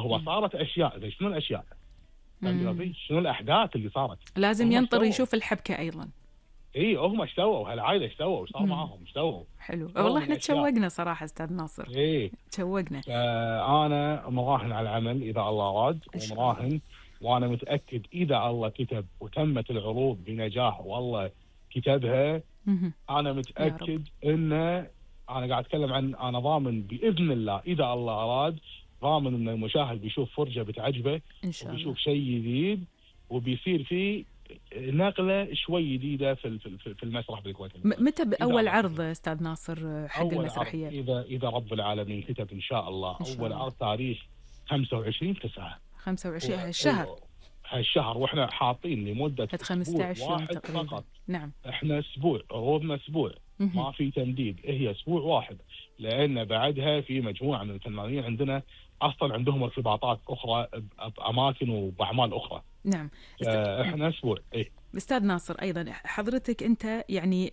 هو صارت اشياء زي شنو الاشياء؟ شنو الاحداث اللي صارت؟ لازم ينطر يشوف الحبكه ايضا. اي هم ايش سووا؟ هالعائله ايش سووا؟ صار معاهم ايش سووا؟ حلو والله، احنا تشوقنا صراحه استاذ ناصر. تشوقنا. فانا مراهن على العمل اذا الله راد، ومراهن وانا متاكد اذا الله كتب وتمت العروض بنجاح والله كتبها، انا متاكد ان انا قاعد اتكلم عن انا ضامن باذن الله اذا الله اراد، ضامن ان المشاهد بيشوف فرجه بتعجبه ان شاء الله، وبيشوف شيء جديد وبيصير فيه نقله شوي جديده في المسرح بالكويت. متى باول عرض استاذ ناصر حق المسرحيه؟ اذا رب العالمين كتب ان شاء الله اول عرض تاريخ 25/9. 25 هالشهر، واحنا حاطين لمده 15 يوم تقريبا فقط. نعم، احنا اسبوع، عروضنا اسبوع، ما في تمديد، هي اسبوع واحد، لان بعدها في مجموعه من الفنانين عندنا اصلا عندهم ارتباطات اخرى باماكن وباعمال اخرى. نعم. احنا اسبوع. استاذ ناصر، ايضا حضرتك انت يعني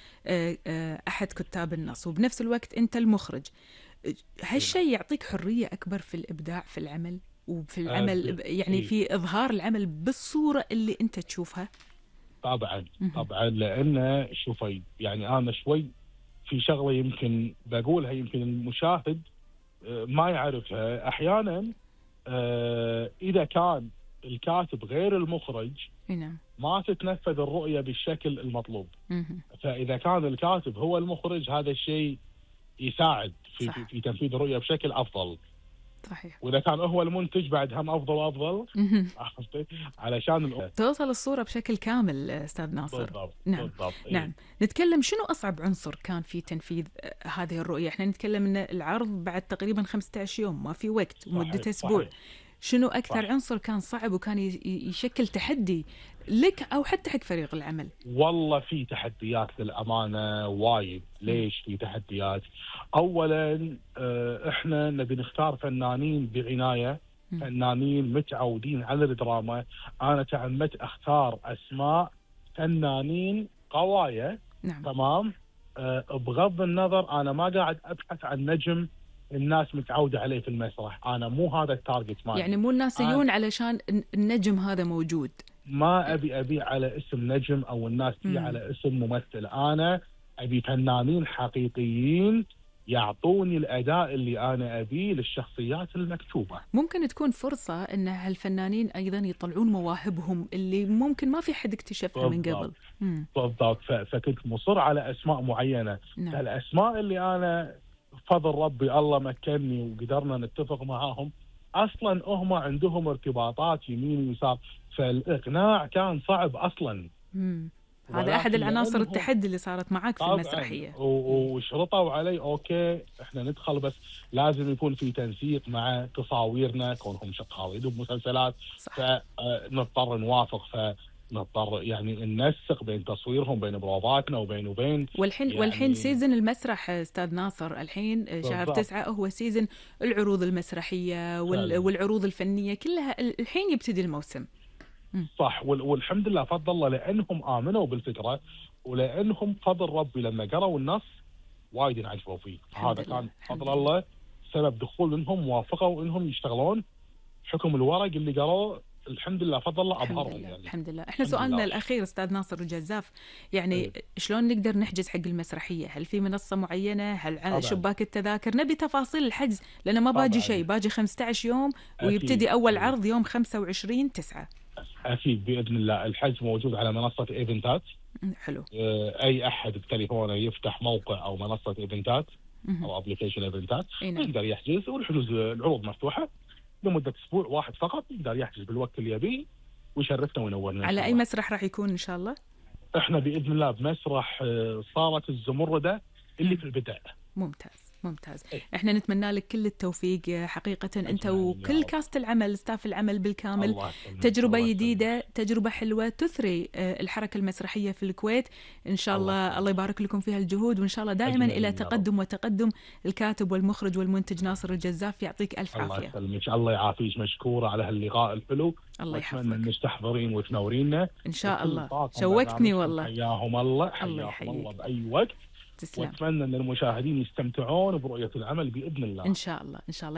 احد كتاب النص، وبنفس الوقت انت المخرج. هالشيء يعطيك حريه اكبر في الابداع في العمل وفي العمل، يعني في اظهار العمل بالصوره اللي انت تشوفها؟ طبعا لان شوفي، يعني انا شوي في شغله يمكن بقولها، يمكن المشاهد ما يعرفها احيانا. اذا كان الكاتب غير المخرج ما تتنفذ الرؤيه بالشكل المطلوب. فاذا كان الكاتب هو المخرج هذا الشيء يساعد في تنفيذ الرؤيه بشكل افضل. صحيح. واذا كان هو المنتج بعد هم افضل وافضل علشان توصل الصوره بشكل كامل. استاذ ناصر، بالضبط. نعم. بالضبط. نعم. نتكلم شنو اصعب عنصر كان في تنفيذ هذه الرؤيه؟ احنا نتكلم ان العرض بعد تقريبا 15 يوم، ما في وقت، ومدته اسبوع. شنو اكثر عنصر كان صعب وكان يشكل تحدي لك او حتى حق فريق العمل؟ والله في تحديات للامانه وايد. ليش في تحديات؟ اولا احنا نبي نختار فنانين بعنايه، فنانين متعودين على الدراما. انا تعمدت اختار اسماء فنانين قوايا. نعم. تمام. بغض النظر انا ما قاعد ابحث عن نجم الناس متعودة عليه في المسرح، أنا مو هذا التارجت مالي. يعني مو الناس يجون علشان النجم هذا موجود. ما أبي أبيع على اسم نجم أو الناس تبيع على اسم ممثل. أنا أبي فنانين حقيقيين يعطوني الأداء اللي أنا أبيه للشخصيات المكتوبة. ممكن تكون فرصة أن هالفنانين أيضا يطلعون مواهبهم اللي ممكن ما في حد اكتشفها من قبل. بالضبط. فكنت مصر على أسماء معينة. نعم. الأسماء اللي أنا فضل ربي الله مكنني وقدرنا نتفق معاهم، اصلا هم عندهم ارتباطات يمين ويسار، فالاقناع كان صعب اصلا. هذا احد العناصر التحدي اللي صارت معك في المسرحيه. وشرطوا علي اوكي احنا ندخل، بس لازم يكون في تنسيق مع تصاويرنا كونهم شغالين بمسلسلات. فنضطر نوافق، نضطر يعني ننسق بين تصويرهم بين بروفاتنا وبين والحين سيزن المسرح استاذ ناصر، الحين شهر 9 هو سيزن العروض المسرحيه والعروض الفنيه كلها، الحين يبتدي الموسم. صح. والحمد لله فضل الله لانهم امنوا بالفكره، ولانهم فضل ربي لما قروا النص وايد انعجبوا فيه. هذا كان فضل الله سبب دخول انهم موافقوا انهم يشتغلون حكم الورق اللي قروه. الحمد لله فضل الله أبهرهم. يعني الحمد لله. احنا سؤالنا الأخير أستاذ ناصر الجزاف، يعني شلون نقدر نحجز حق المسرحية؟ هل في منصة معينة؟ هل على شباك التذاكر؟ نبي تفاصيل الحجز، لأن ما باجي شيء، باجي 15 يوم ويبتدي أول عرض يوم 25/9. أكيد بإذن الله. الحجز موجود على منصة إيفنتات. حلو. أي أحد بتليفونه يفتح موقع أو منصة إيفنتات أو أبليكيشن إيفنتات يقدر يحجز، والحجوز العروض مفتوحة لمدة أسبوع واحد فقط، يقدر يحجز بالوقت اللي يبيه ويشرفنا وينورنا. على أي مسرح راح يكون إن شاء الله؟ إحنا بإذن الله بمسرح صالة الزمردة اللي في البداية. ممتاز. احنا نتمنى لك كل التوفيق حقيقة انت وكل كاست العمل، ستاف العمل بالكامل. تجربة جديدة، تجربة حلوة تثري الحركة المسرحية في الكويت ان شاء الله. الله يبارك لكم فيها الجهود، وان شاء الله دائما الى تقدم وتقدم. الكاتب والمخرج والمنتج ناصر الجزاف يعطيك الف عافية. الله يسلمك. الله يعافيك. مشكورة على هاللقاء الحلو. الله يحفظك. اتمنى تحضرين وتنورينا ان شاء الله. شوقتني والله. حياهم الله. حياهم الله باي وقت. تسلم. واتمنى ان المشاهدين يستمتعون برؤية العمل باذن الله. ان شاء الله.